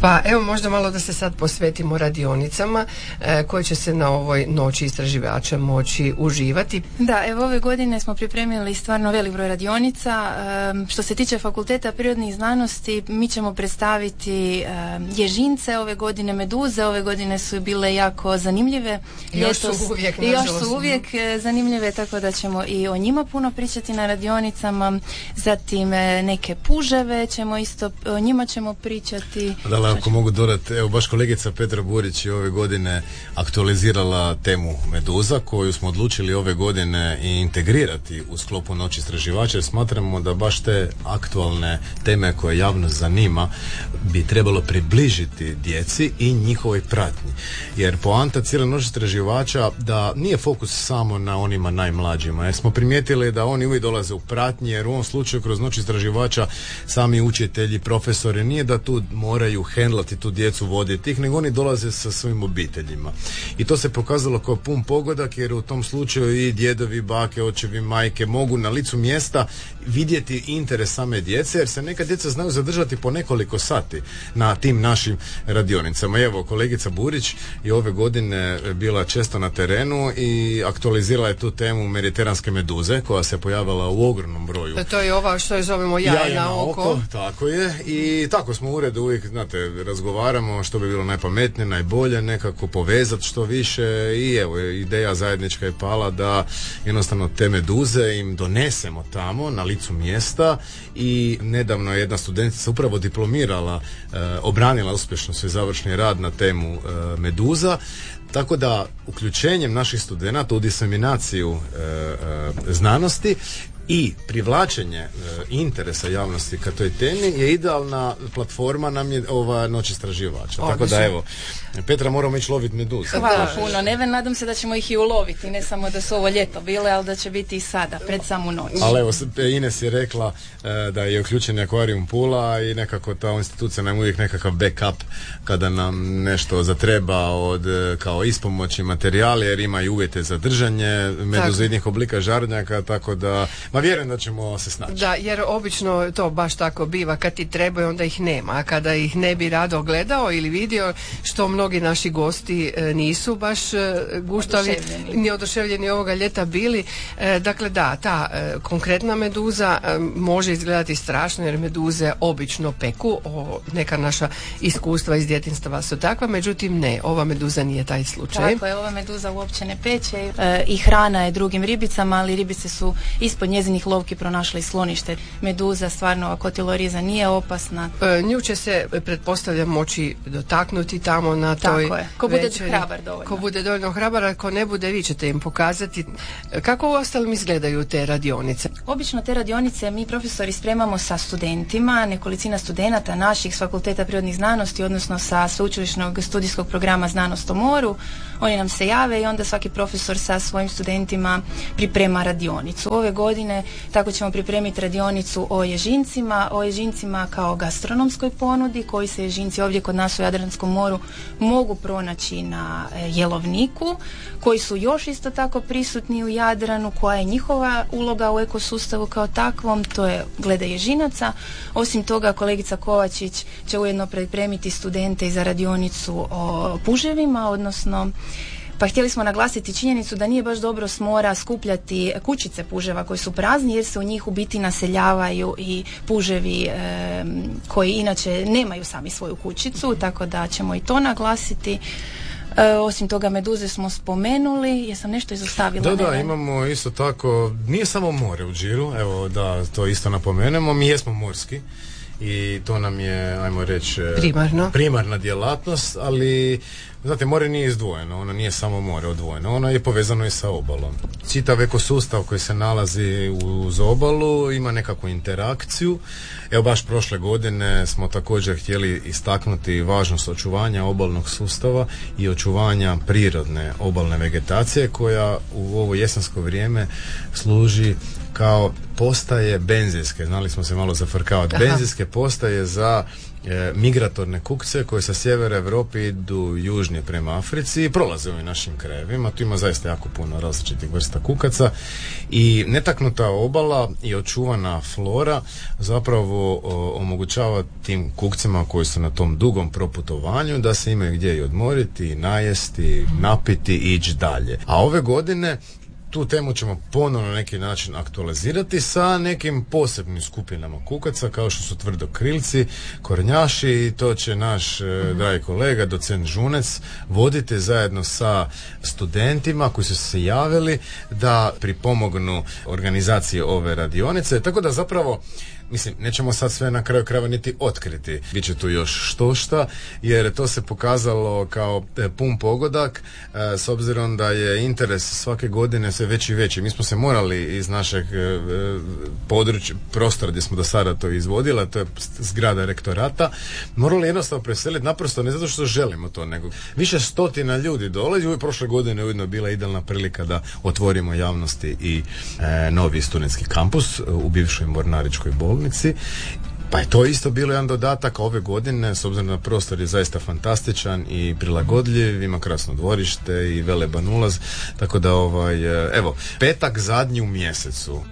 Pa evo možda malo da se sad posvetimo radionicama koje će se na ovoj noći istraživača moći uživati. Da, evo ove godine smo pripremili stvarno velik broj radionica. Što se tiče Fakulteta prirodnih znanosti, mi ćemo predstaviti ježince ove godine, meduze. Ove godine su bile jako zanimljive. Još su uvijek zanimljive, tako da ćemo i o njima puno pričati na radionicama. Zatim neke puževe ćemo isto, o njima ćemo pričati. Da, ako mogu dodati, evo baš kolegica Petra Burić je ove godine aktualizirala temu meduza koju smo odlučili ove godine i integrirati u sklopu Noći istraživača, jer smatramo da baš te aktualne teme koje javnost zanima bi trebalo približiti djeci i njihovoj pratnji. Jer poanta cijele Noći istraživača da nije fokus samo na onima najmlađima, jer smo primijetili da oni uvijek dolaze u pratnji, jer u ovom slučaju kroz Noć istraživača sami učitelji, profesori, nije da tu moraju hendlati tu djecu, voditi ih, nego oni dolaze sa svojim obiteljima. I to se pokazalo kao pun pogodak, jer u tom slučaju i djedovi, bake, očevi, majke mogu na licu mjesta vidjeti interes same djece, jer se neka djeca znaju zadržati po nekoliko sati na tim našim radionicama. Evo, kolegica Burić je ove godine bila često na terenu i aktualizirala je tu temu mediteranske meduze, koja se pojavila u ogromnom broju. To je ova što je zovemo jaje na oko. Tako je. I tako smo u uredu uvijek, znate, razgovaramo što bi bilo najpametnije, najbolje, nekako povezati što više i evo, ideja zajednička je pala da jednostavno te meduze im donesemo tamo na licu mjesta. I nedavno je jedna studentica upravo diplomirala, obranila uspješno svoj završni rad na temu meduza. Tako da uključenjem naših studenata u diseminaciju znanosti i privlačenje interesa javnosti ka toj temi je idealna platforma nam je ova Noć istraživača. Tako da evo, Petra, moramo ići loviti meduze. Hvala puno. Neven, nadam se da ćemo ih i uloviti, ne samo da su ovo ljeto bile, ali da će biti i sada, pred samu noć. Ali evo, Ines je rekla da je uključen akvarijum Pula i nekako ta institucija nam uvijek nekakav backup kada nam nešto zatreba od kao ispomoći materijali, jer ima i uvjete za držanje meduzoidnih oblika žarnjaka, tako da vjerujem da ćemo se snaći. Da, jer obično to baš tako biva, kad ti trebaju onda ih nema, a kada ih ne bi rado gledao ili vidio, što mnogi naši gosti nisu baš guštavi ni oduševljeni ovoga ljeta bili. Dakle da, ta konkretna meduza može izgledati strašno, jer meduze obično peku, neka naša iskustva iz djetinjstva su takva, međutim ne, ova meduza nije taj slučaj. Tako je, ova meduza uopće ne peče i hrana je drugim ribicama, ali ribice su ispod njezinih lovki pronašli sklonište. Meduza stvarno, ako tiloriza nije opasna. Nju će se, pretpostavljam, moći dotaknuti tamo na toj večeri. Ko bude hrabar dovoljno. Ko bude dovoljno hrabar, ako ne bude, vi ćete im pokazati. Kako u ostalim izgledaju te radionice? Obično te radionice mi profesori spremamo sa studentima, nekolicina studenata naših s Fakulteta prirodnih znanosti, odnosno sa sveučilišnog studijskog programa Znanost o moru. Oni nam se jave i onda svaki profesor sa svojim studentima priprema radionicu. Ove godine tako ćemo pripremiti radionicu o ježincima kao gastronomskoj ponudi, koji se ježinci ovdje kod nas u Jadranskom moru mogu pronaći na jelovniku, koji su još isto tako prisutni u Jadranu, koja je njihova uloga u ekosustavu kao takvom, to je glede ježinaca. Osim toga, kolegica Kovačić će ujedno pripremiti studente i za radionicu o puževima, odnosno pa htjeli smo naglasiti činjenicu da nije baš dobro s mora skupljati kućice puževa koji su prazni, jer se u njih u biti naseljavaju i puževi koji inače nemaju sami svoju kućicu, tako da ćemo i to naglasiti. Osim toga, meduze smo spomenuli. Jesam nešto izostavila? Da, imamo isto tako, nije samo more u Điru, evo da to isto napomenemo, mi jesmo morski i to nam je, ajmo reći, primarna djelatnost, ali znate, more nije izdvojeno, ono nije samo more odvojeno, ono je povezano i sa obalom. Čitav ekosustav koji se nalazi uz obalu ima nekakvu interakciju. Evo baš prošle godine smo također htjeli istaknuti važnost očuvanja obalnog sustava i očuvanja prirodne obalne vegetacije koja u ovo jesensko vrijeme služi kao postaje benzinske, znali smo se malo zafrkavati, benzinske postaje za migratorne kukce koje sa sjevera Europe idu južnije prema Africi i prolaze u ovim našim krajevima. Tu ima zaista jako puno različitih vrsta kukaca i netaknuta obala i očuvana flora zapravo omogućava tim kukcima koji su na tom dugom proputovanju da se imaju gdje i odmoriti, najesti, napiti i ići dalje. A ove godine tu temu ćemo ponovno na neki način aktualizirati sa nekim posebnim skupinama kukaca kao što su tvrdokrilci, kornjaši i to će naš dragi kolega, docent Žunec, voditi zajedno sa studentima koji su se javili da pripomognu organizaciji ove radionice. Tako da zapravo mislim, nećemo sad sve na kraju krajeva niti otkriti. Biće tu još štošta, jer to se pokazalo kao pun pogodak, s obzirom da je interes svake godine sve veći i veći. Mi smo se morali iz našeg područja, prostora gdje smo do sada to izvodili, to je zgrada rektorata, morali jednostavno preseliti, naprosto ne zato što želimo to, nego više stotina ljudi dolazi. Uvijek prošle godine ujedno je bila idealna prilika da otvorimo javnosti i novi studentski kampus u bivšoj Mornaričkoj bolnici. Pa je to isto bilo jedan dodatak ove godine, s obzirom na prostor je zaista fantastičan i prilagodljiv, ima krasno dvorište i veleban ulaz, tako da evo, petak zadnji u mjesecu.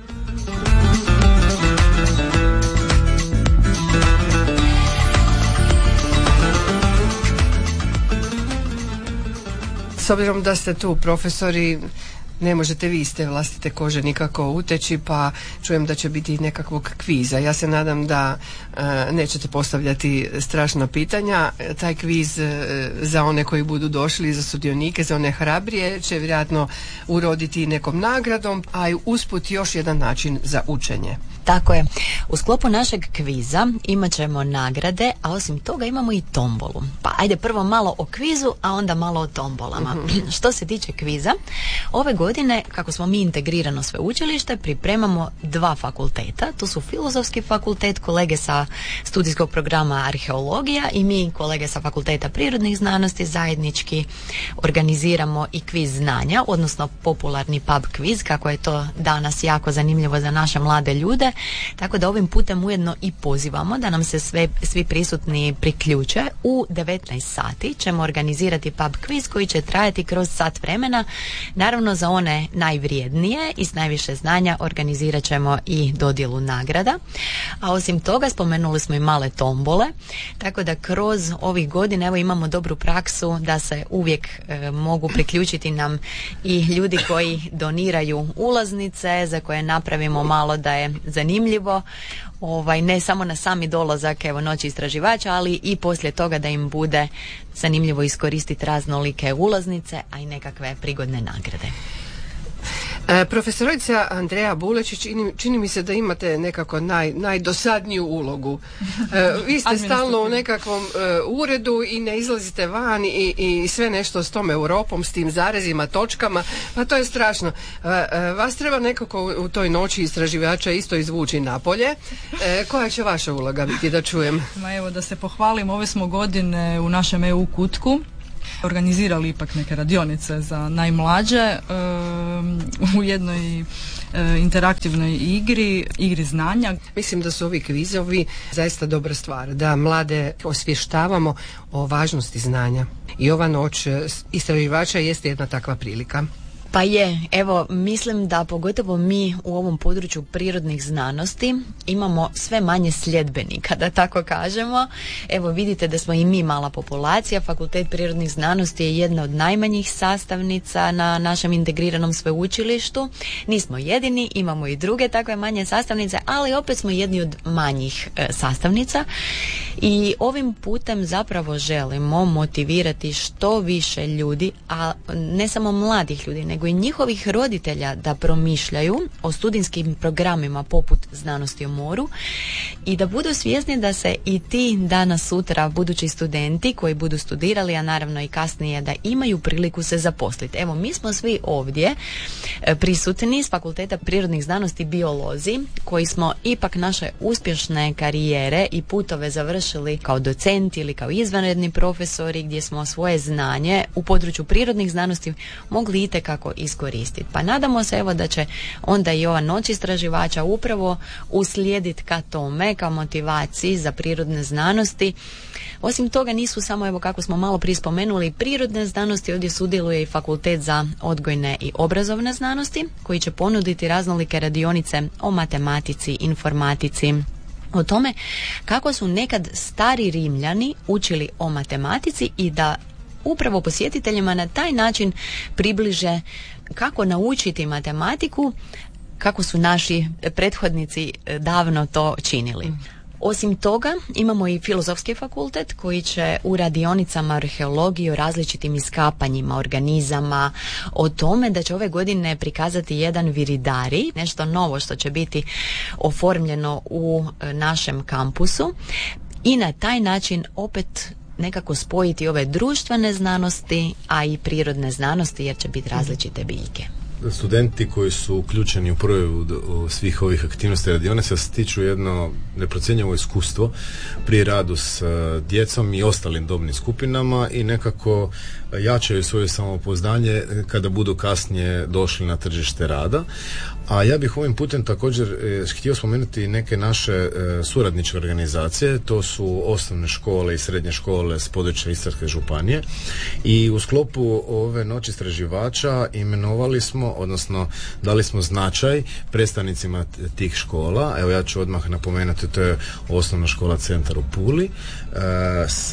S obzirom da ste tu profesori, ne možete vi iz te vlastite kože nikako uteći, pa čujem da će biti nekakvog kviza. Ja se nadam da nećete postavljati strašna pitanja. Taj kviz za one koji budu došli, za sudionike, za one hrabrije, će vjerojatno uroditi nekom nagradom, a i usput još jedan način za učenje. Tako je. U sklopu našeg kviza imat ćemo nagrade, a osim toga imamo i tombolu. Pa ajde prvo malo o kvizu, a onda malo o tombolama. Što se tiče kviza, ove godine, kako smo mi integrirano sveučilište, pripremamo 2 fakulteta. To su Filozofski fakultet, kolege sa studijskog programa Arheologija, i mi, kolege sa Fakulteta prirodnih znanosti, zajednički organiziramo i kviz znanja, odnosno popularni pub kviz, kako je to danas jako zanimljivo za naše mlade ljude. Tako da ovim putem ujedno i pozivamo da nam se svi prisutni priključe. U 19 sati ćemo organizirati pub kviz koji će trajati kroz sat vremena. Naravno, za one najvrijednije i s najviše znanja organizirat ćemo i dodjelu nagrada. A osim toga spomenuli smo i male tombole, tako da kroz ovih godina evo imamo dobru praksu da se uvijek mogu priključiti nam i ljudi koji doniraju ulaznice, za koje napravimo malo da je zanimljivo, ne samo na sami dolazak noći istraživača, ali i poslije toga da im bude zanimljivo iskoristiti raznolike ulaznice, a i nekakve prigodne nagrade. Profesorica Andreja Bulečić, čini mi se da imate nekako najdosadniju ulogu. Vi ste stalno u nekakvom uredu i ne izlazite van i sve nešto s tom Europom, s tim zarezima, točkama, pa to je strašno. Vas treba nekako u toj noći istraživača isto izvući napolje. Koja će vaša uloga biti, da čujem? Evo, da se pohvalim, ove smo godine u našem EU kutku organizirali ipak neke radionice za najmlađe u jednoj interaktivnoj igri znanja. Mislim da su ovi kvizovi zaista dobra stvar, da mlade osvještavamo o važnosti znanja. I ova noć istraživača jeste jedna takva prilika. Pa je, evo, mislim da pogotovo mi u ovom području prirodnih znanosti imamo sve manje sljedbenika, da tako kažemo. Evo, vidite da smo i mi mala populacija. Fakultet prirodnih znanosti je jedna od najmanjih sastavnica na našem integriranom sveučilištu. Nismo jedini, imamo i druge takve manje sastavnice, ali opet smo jedni od manjih sastavnica. I ovim putem zapravo želimo motivirati što više ljudi, a ne samo mladih ljudi, nego i njihovih roditelja da promišljaju o studijskim programima poput Znanosti o moru i da budu svjesni da se i ti danas sutra budući studenti koji budu studirali, a naravno i kasnije, da imaju priliku se zaposliti. Evo, mi smo svi ovdje prisutni s Fakulteta prirodnih znanosti biolozi koji smo ipak naše uspješne karijere i putove završili kao docenti ili kao izvanredni profesori, gdje smo svoje znanje u području prirodnih znanosti mogli itekako svakako iskoristiti. Pa nadamo se evo da će onda i ova noć istraživača upravo uslijediti ka tome, ka motivaciji za prirodne znanosti. Osim toga nisu samo, evo kako smo malo prije spomenuli, prirodne znanosti, ovdje sudjeluje i Fakultet za odgojne i obrazovne znanosti koji će ponuditi raznolike radionice o matematici, informatici, o tome kako su nekad stari Rimljani učili o matematici i da upravo posjetiteljima na taj način približe kako naučiti matematiku, kako su naši prethodnici davno to činili. Osim toga, imamo i Filozofski fakultet koji će u radionicama arheologije o različitim iskapanjima organizama, o tome da će ove godine prikazati jedan viridari, nešto novo što će biti oformljeno u našem kampusu i na taj način opet nekako spojiti ove društvene znanosti, a i prirodne znanosti jer će biti različite biljke. Studenti koji su uključeni u provedbu svih ovih aktivnosti radionica stiču jedno neprocjenjivo iskustvo pri radu s djecom i ostalim dobnim skupinama i nekako jačaju svoje samopouzdanje kada budu kasnije došli na tržište rada. A ja bih ovim putem također htio spomenuti neke naše suradničke organizacije, to su osnovne škole i srednje škole s područja Istarske županije i u sklopu ove noći istraživača imenovali smo, odnosno dali smo značaj predstavnicima tih škola. Evo ja ću odmah napomenuti, to je osnovna škola Centar u Puli s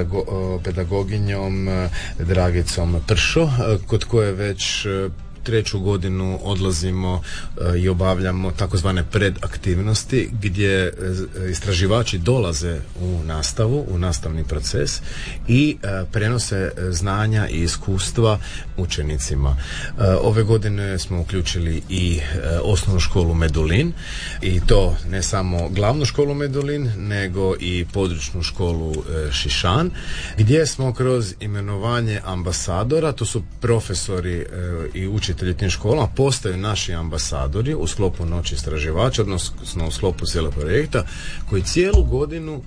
pedagoginjom Dragicom Pršo, kod koje već 3. godinu odlazimo i obavljamo takozvane predaktivnosti gdje istraživači dolaze u nastavu, u nastavni proces i prenose znanja i iskustva učenicima. Ove godine smo uključili i osnovnu školu Medulin i to ne samo glavnu školu Medulin nego i područnu školu Šišan gdje smo kroz imenovanje ambasadora, to su profesori i učitelji tim školama, postaju naši ambasadori u sklopu noći istraživača, odnosno u sklopu cijelog projekta, koji cijelu godinu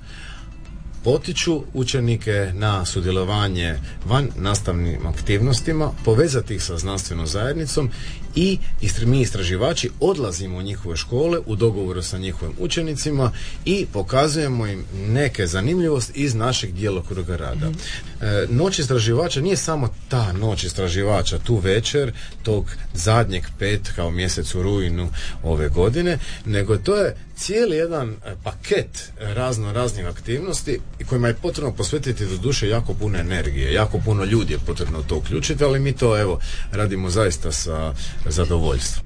potiču učenike na sudjelovanje van nastavnim aktivnostima, povezati ih sa znanstvenom zajednicom i mi istraživači odlazimo u njihove škole u dogovoru sa njihovim učenicima i pokazujemo im neke zanimljivosti iz našeg djelokruga rada. Noć istraživača nije samo ta noć istraživača tu večer tog zadnjeg petka u mjesecu rujnu ove godine, nego to je cijeli jedan paket raznih aktivnosti kojima je potrebno posvetiti do duše jako puno energije, jako puno ljudi je potrebno to uključiti, ali mi to evo radimo zaista sa zadovoljstvom.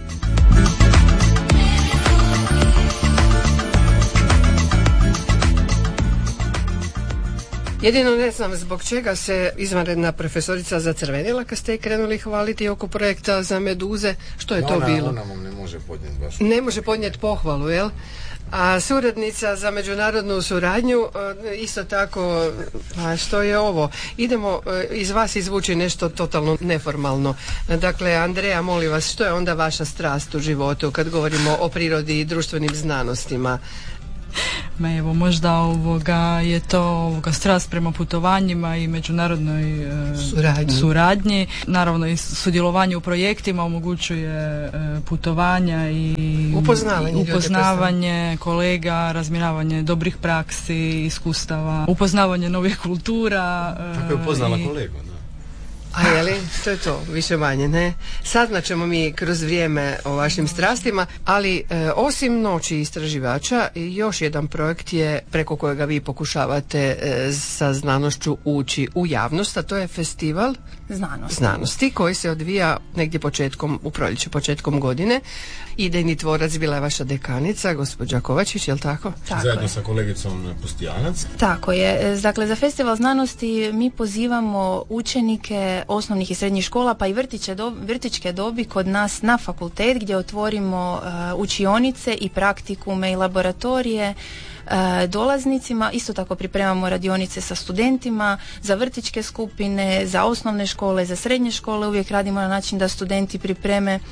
Jedino ne znam zbog čega se izvanredna profesorica zacrvenila kad ste krenuli hvaliti oko projekta za meduze. Što je to bilo? Ona vam ne može podnijeti baš. Ne može podnijeti pohvalu, jel? A suradnica za međunarodnu suradnju isto tako, a što je ovo? Idemo iz vas izvući nešto totalno neformalno. Dakle, Andreja, molim vas, što je onda vaša strast u životu kad govorimo o prirodi i društvenim znanostima? Ma evo, možda je to strast prema putovanjima i međunarodnoj suradnji. Naravno i sudjelovanje u projektima omogućuje putovanja i upoznavanje kolega, razmjeravanje dobrih praksi, iskustava, upoznavanje novih kultura. Tako je upoznala kolegu, da. A je li? To je to, više manje, ne? Saznat ćemo mi kroz vrijeme o vašim strastima, ali osim noći istraživača, još jedan projekt je preko kojega vi pokušavate sa znanošću ući u javnost, a to je festival znanosti koji se odvija negdje u proljeće, početkom godine. Idejni tvorac bila je vaša dekanica, gospođa Kovačić, je li tako? Zajedno sa kolegicom Pustijanac. Tako je. Dakle, za festival znanosti mi pozivamo učenike osnovnih i srednjih škola, pa i vrtićke dobi kod nas na fakultet gdje otvorimo učionice i praktikume i laboratorije dolaznicima. Isto tako pripremamo radionice sa studentima za vrtićke skupine, za osnovne škole, za srednje škole. Uvijek radimo na način da studenti pripreme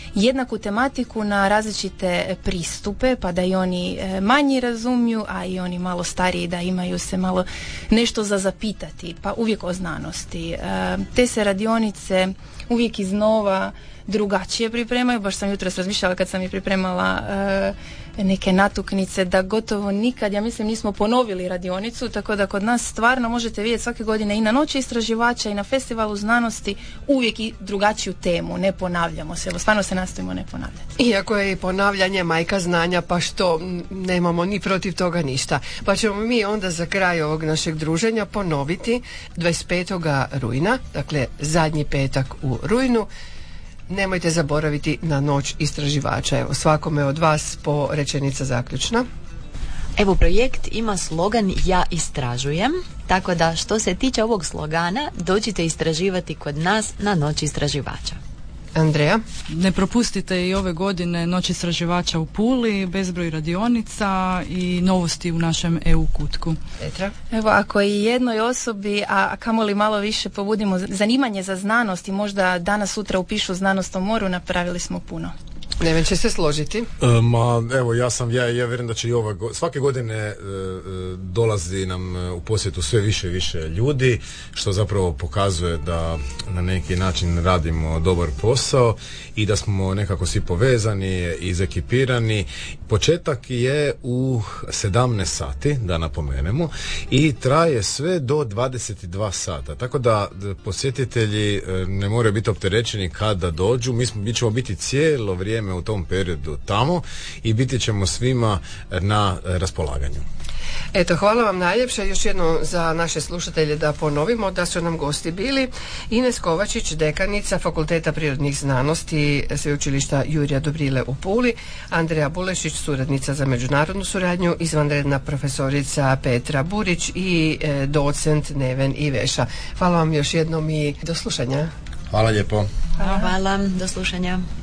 jednaku tematiku na različite pristupe, pa da i oni manji razumiju, a i oni malo stariji da imaju se malo nešto za zapitati, pa uvijek o znanosti. Te se radionice uvijek iznova drugačije pripremaju. Baš sam jutros razmišljala kad sam je pripremala neke natuknice, da gotovo nikad, ja mislim, nismo ponovili radionicu, tako da kod nas stvarno možete vidjeti svake godine i na Noći istraživača i na Festivalu znanosti uvijek i drugačiju temu, ne ponavljamo se, evo stvarno se nastojimo ne ponavljati. Iako je i ponavljanje majka znanja, pa što, nemamo ni protiv toga ništa. Pa ćemo mi onda za kraj ovog našeg druženja ponoviti 25. rujna, dakle zadnji petak u rujnu. Nemojte zaboraviti na Noć istraživača. Evo, svakome od vas po rečenica zaključna. Evo, projekt ima slogan Ja istražujem, tako da što se tiče ovog slogana, dođite istraživati kod nas na Noć istraživača. Andreja? Ne propustite i ove godine Noć istraživača u Puli, bezbroj radionica i novosti u našem EU kutku. Petra? Evo, ako i jednoj osobi, a kamoli malo više pobudimo zanimanje za znanost i možda danas sutra upišu Znanost o moru, napravili smo puno. Neven će se složiti. Evo, ja vjerujem da će i svake godine dolazi nam u posjetu sve više i više ljudi, što zapravo pokazuje da na neki način radimo dobar posao i da smo nekako svi povezani i izekipirani. Početak je u 17 sati, da napomenemo, i traje sve do 22 sata. Tako da posjetitelji ne moraju biti opterećeni kada dođu. Mi ćemo biti cijelo vrijeme u tom periodu tamo i biti ćemo svima na raspolaganju. Eto, hvala vam najljepše. Još jednom za naše slušatelje da ponovimo da su nam gosti bili Ines Kovačić, dekanica Fakulteta prirodnih znanosti Sveučilišta Jurija Dobrile u Puli, Andreja Bulešić, suradnica za međunarodnu suradnju, izvanredna profesorica Petra Burić i docent Neven Iveša. Hvala vam još jednom i do slušanja. Hvala lijepo. Hvala, do slušanja.